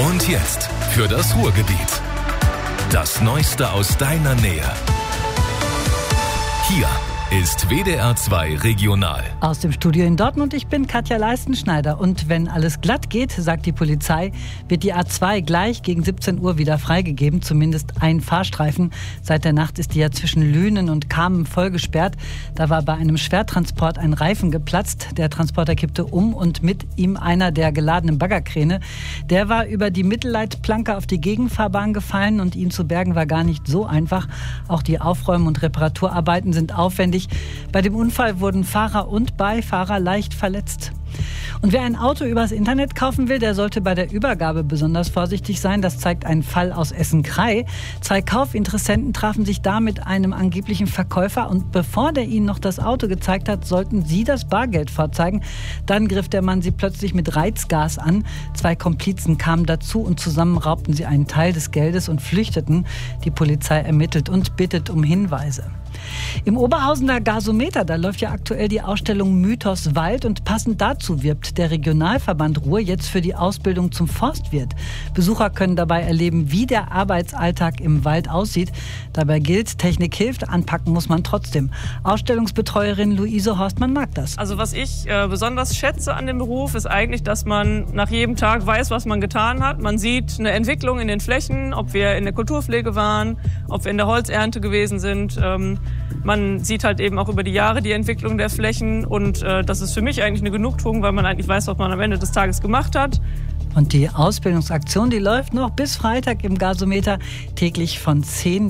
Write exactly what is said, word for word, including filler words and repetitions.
Und jetzt für das Ruhrgebiet. Das Neueste aus deiner Nähe. Hier ist W D R zwei Regional. Aus dem Studio in Dortmund, ich bin Katja Leistenschneider. Und wenn alles glatt geht, sagt die Polizei, wird die A zwei gleich gegen siebzehn Uhr wieder freigegeben. Zumindest ein Fahrstreifen. Seit der Nacht ist die ja zwischen Lünen und Kamen voll gesperrt. Da war bei einem Schwertransport ein Reifen geplatzt. Der Transporter kippte um und mit ihm einer der geladenen Baggerkräne. Der war über die Mittelleitplanke auf die Gegenfahrbahn gefallen und ihn zu bergen war gar nicht so einfach. Auch die Aufräumen- und Reparaturarbeiten sind aufwendig. Bei dem Unfall wurden Fahrer und Beifahrer leicht verletzt. Und wer ein Auto übers Internet kaufen will, der sollte bei der Übergabe besonders vorsichtig sein. Das zeigt ein Fall aus Essen-Krei. Zwei Kaufinteressenten trafen sich da mit einem angeblichen Verkäufer und bevor der ihnen noch das Auto gezeigt hat, sollten sie das Bargeld vorzeigen. Dann griff der Mann sie plötzlich mit Reizgas an. Zwei Komplizen kamen dazu und zusammen raubten sie einen Teil des Geldes und flüchteten. Die Polizei ermittelt und bittet um Hinweise. Im Oberhausener Gasometer, da läuft ja aktuell die Ausstellung Mythos Wald und passend dazu wirbt der Regionalverband Ruhr jetzt für die Ausbildung zum Forstwirt. Besucher können dabei erleben, wie der Arbeitsalltag im Wald aussieht. Dabei gilt, Technik hilft, anpacken muss man trotzdem. Ausstellungsbetreuerin Luise Horstmann mag das. Also was ich äh, besonders schätze an dem Beruf, ist eigentlich, dass man nach jedem Tag weiß, was man getan hat. Man sieht eine Entwicklung in den Flächen, ob wir in der Kulturpflege waren, ob wir in der Holzernte gewesen sind. Ähm, Man sieht halt eben auch über die Jahre die Entwicklung der Flächen und äh, das ist für mich eigentlich eine Genugtuung, weil man eigentlich weiß, was man am Ende des Tages gemacht hat. Und die Ausbildungsaktion, die läuft noch bis Freitag im Gasometer täglich von zehn